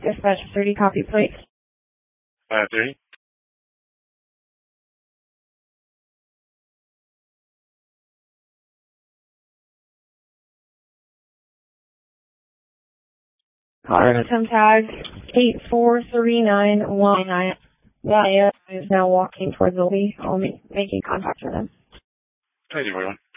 Dispatch 30, copy, please. 30. Caller victim tag 843919. That is now walking towards the lobby. I'll be making contact with them. Thank you, everyone.